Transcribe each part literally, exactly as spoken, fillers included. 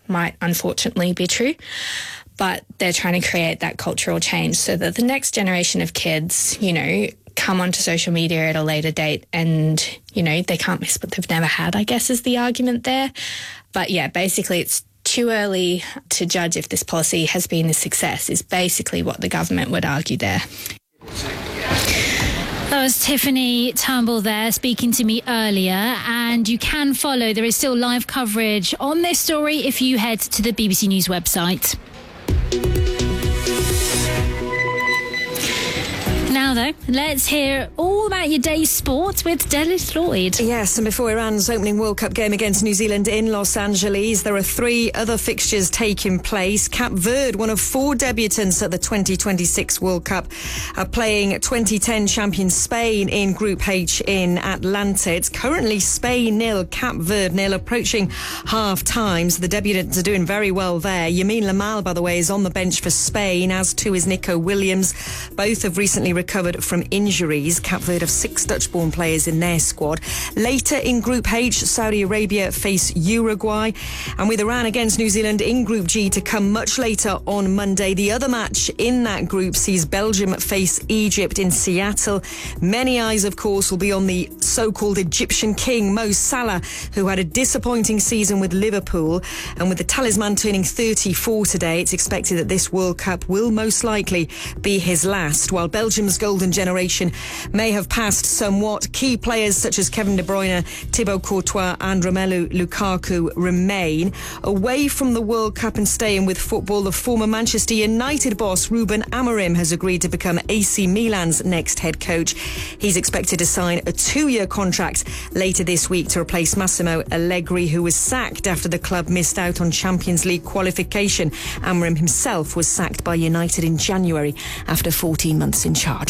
might unfortunately be true. But they're trying to create that cultural change so that the next generation of kids, you know, come onto social media at a later date and, you know, they can't miss what they've never had, I guess is the argument there. But yeah, basically it's too early to judge if this policy has been a success is basically what the government would argue there. That was Tiffany Turnbull there speaking to me earlier, and you can follow, there is still live coverage on this story if you head to the B B C News website. Now, though, let's hear all about your day's sport with Dennis Lloyd. Yes, and before Iran's opening World Cup game against New Zealand in Los Angeles, there are three other fixtures taking place. Cape Verde, one of four debutants at the twenty twenty-six World Cup, are playing twenty ten champion Spain in Group H in Atlanta. It's currently Spain nil, Cape Verde nil, approaching half-time. So the debutants are doing very well there. Yamin Lamal, by the way, is on the bench for Spain, as too is Nico Williams. Both have recently recovered from injuries. Cape Verde have six Dutch-born players in their squad. Later in Group H, Saudi Arabia face Uruguay. And with Iran against New Zealand in Group G to come much later on Monday, the other match in that group sees Belgium face Egypt in Seattle. Many eyes, of course, will be on the so-called Egyptian king, Mo Salah, who had a disappointing season with Liverpool. And with the talisman turning thirty-four today, it's expected that this World Cup will most likely be his last. While Belgium's golden generation may have passed somewhat, key players such as Kevin De Bruyne, Thibaut Courtois and Romelu Lukaku remain. Away from the World Cup and staying with football, the former Manchester United boss Ruben Amorim has agreed to become A C Milan's next head coach. He's expected to sign a two-year contract later this week to replace Massimo Allegri, who was sacked after the club missed out on Champions League qualification. Amorim himself was sacked by United in January after fourteen months in charge.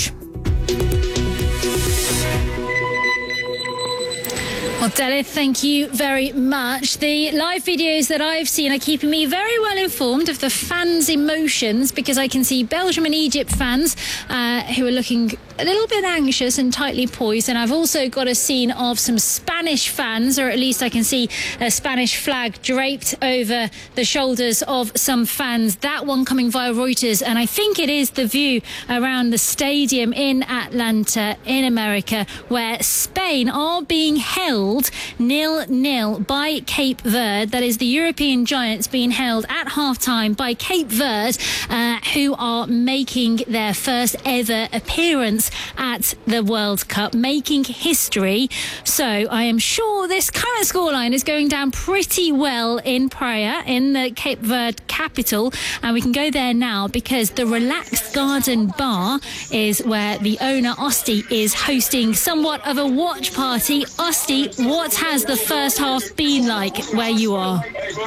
Well, Delith, thank you very much. The live videos that I've seen are keeping me very well informed of the fans' emotions, because I can see Belgium and Egypt fans uh, who are looking a little bit anxious and tightly poised. And I've also got a scene of some Spanish fans, or at least I can see a Spanish flag draped over the shoulders of some fans. That one coming via Reuters. And I think it is the view around the stadium in Atlanta in America, where Spain are being held nil-nil by Cape Verde. That is the European giants being held at half-time by Cape Verde, uh, who are making their first ever appearance at the World Cup, making history. So I am sure this current scoreline is going down pretty well in Praia, in the Cape Verde capital, and we can go there now because the Relaxed Garden Bar is where the owner, Osti, is hosting somewhat of a watch party. Osti, what has the first half been like where you are?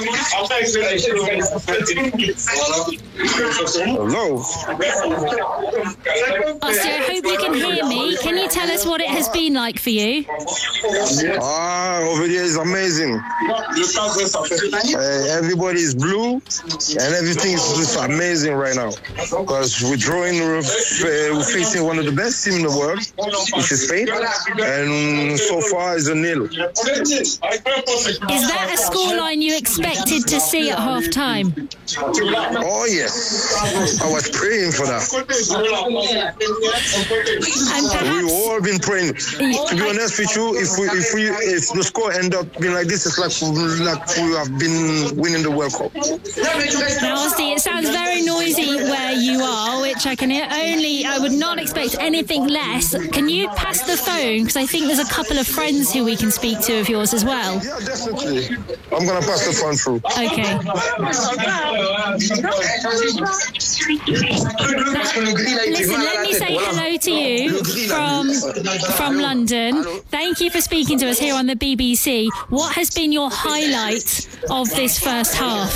Hello. Osti, I hope you can hear me. Can you tell us what it has been like for you? Ah, over here is amazing. Uh, everybody is blue and everything is just amazing right now, because we're drawing, we're, uh, we're facing one of the best teams in the world, which is Spain, and so far it's a nil. Is that a scoreline you expected to see at half time? Oh yes, I was praying for that. And perhaps, We've all been praying. To be honest with you, if we if we if the score end up being like this, it's like like we have been winning the World Cup. now, Osti, it sounds very noisy where you are, which I can only, I would not expect anything less. Can you pass the phone? Because I think there's a couple of friends who we can speak to of yours as well. Yeah, definitely. I'm going to pass the phone through. Okay. Listen, let me say hello to you from, from London. Thank you for speaking to us here on the B B C. What has been your highlight of this first half?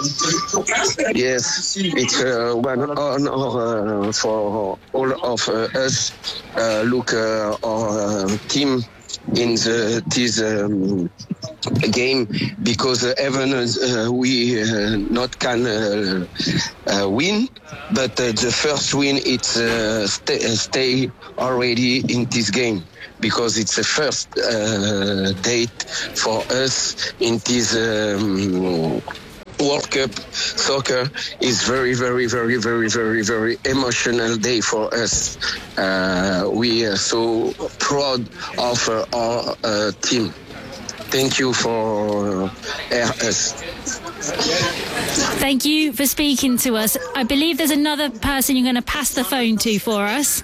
Yes, it's uh, one honor uh, for all of uh, us. Uh, look, uh, our uh, team in the, this um, game, because uh, even uh, we uh, not can uh, uh, win, but uh, the first win it's uh, stay, uh, stay already in this game, because it's the first uh, date for us in this um, World Cup soccer is very, very, very, very, very, very emotional day for us. Uh, we are so proud of uh, our uh, team. Thank you for uh, us. Thank you for speaking to us. I believe there's another person you're going to pass the phone to for us.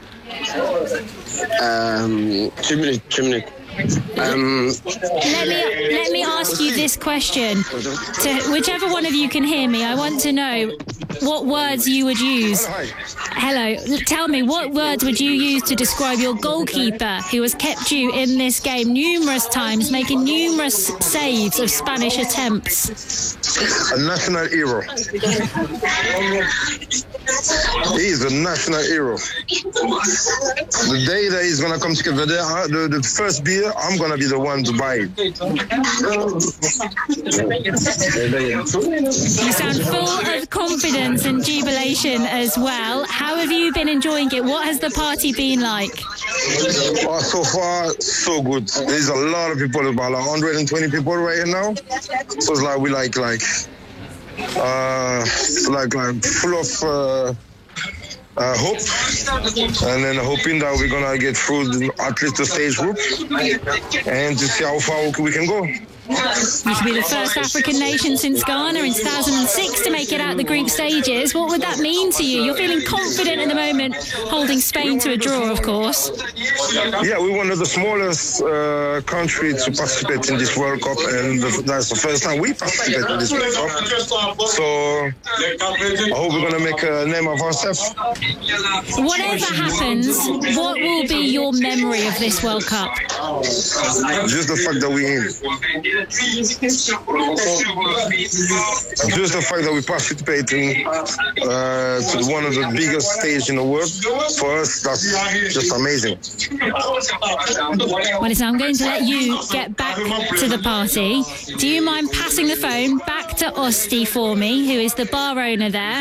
Um, two minutes, two minutes. Um, let me let me ask you this question. To whichever one of you can hear me, I want to know what words you would use. Hello. Tell me, what words would you use to describe your goalkeeper who has kept you in this game numerous times, making numerous saves of Spanish attempts? A national hero. He is a national hero. The day that he's going to come to Cape Verde, the, the first beer, I'm going to be the one to buy it. You sound full of confidence and jubilation as well. How have you been enjoying it? What has the party been like? Oh, so far, so good. There's a lot of people, about like one hundred twenty people right here now. So it's like we like, like, uh, like, like full of uh, uh, hope, and then hoping that we're gonna get through the, at least the stage group, and to see how far we can go. You should be the first African nation since Ghana in two thousand six to make it out the group stages. What would that mean to you? You're feeling confident at the moment, holding Spain to a draw, of course. Yeah, we're one of the smallest uh, countries to participate in this World Cup, and the, that's the first time we participate in this World Cup. So I hope we're going to make a name of ourselves. Whatever happens, what will be your memory of this World Cup? Just the fact that we're in. Just the fact that we participate in uh, to one of the biggest stages in the world, for us, that's just amazing. Well, listen, I'm going to let you get back to the party. Do you mind passing the phone back to Osti for me, who is the bar owner there?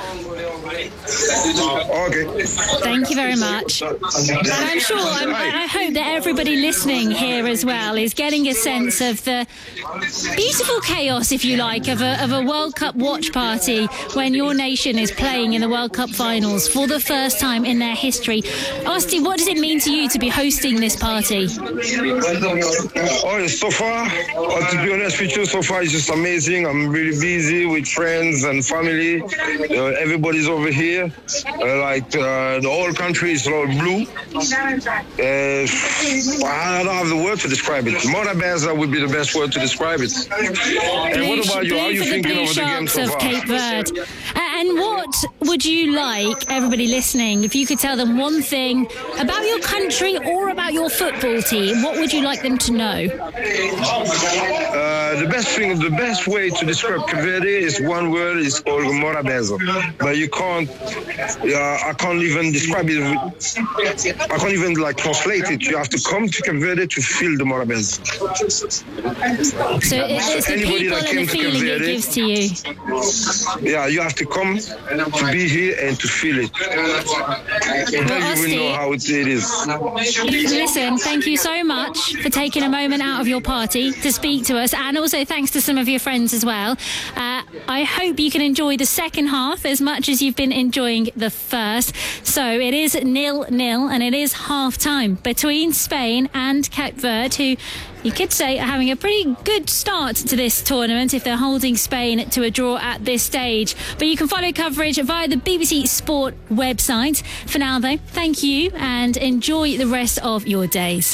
Okay. Thank you very much. And I'm sure, I'm, I hope that everybody listening here as well is getting a sense of the beautiful chaos, if you like, of a, of a World Cup watch party when your nation is playing in the World Cup finals for the first time in their history. Osti, what does it mean to you to be hosting this party? Oh, so far, uh, to be honest with you, so far it's just amazing. I'm really busy with friends and family. Uh, everybody's over here. Uh, like uh, the whole country is all blue. Uh, I don't have the word to describe it. Morabeza would be the best word to describe it. And Blue, what about you? How are you thinking the over the game so of far? Cape Verde. And what would you like everybody listening, if you could tell them one thing about your country or about your football team, what would you like them to know? Uh, the best thing, the best way to describe Cape Verde is one word, is called Morabeza. But you can't, uh, I can't even describe it. With, I can't even like translate it. You have to come to Cape Verde to feel the Morabeza. So it's the people and the feeling it gives to you. Yeah, you have to come to be here and to feel it. Then Well, you will know how it, it is. Listen, thank you so much for taking a moment out of your party to speak to us, and also thanks to some of your friends as well. Uh, I hope you can enjoy the second half as much as you've been enjoying the first. So it is nil-nil, and it is half-time between Spain and Cape Verde, who you could say are having a pretty good start to this tournament if they're holding Spain to a draw at this stage. But you can follow coverage via the B B C Sport website. For now, though, thank you and enjoy the rest of your days.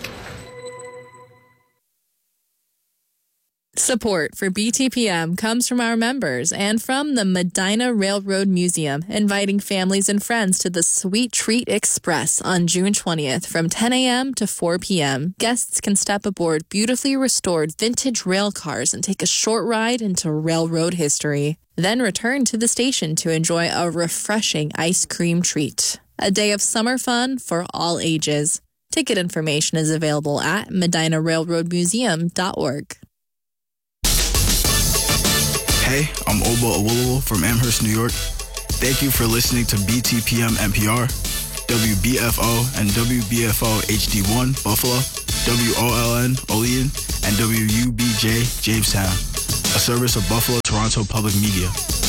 Support for B T P M comes from our members and from the Medina Railroad Museum, inviting families and friends to the Sweet Treat Express on June twentieth from ten a.m. to four p.m. Guests can step aboard beautifully restored vintage rail cars and take a short ride into railroad history. Then return to the station to enjoy a refreshing ice cream treat. A day of summer fun for all ages. Ticket information is available at medina railroad museum dot org. Hey, I'm Oba Awolowo from Amherst, New York. Thank you for listening to B T P M N P R, W B F O and W B F O H D one Buffalo, W O L N Olean, and W U B J Jamestown. a service of Buffalo Toronto Public Media.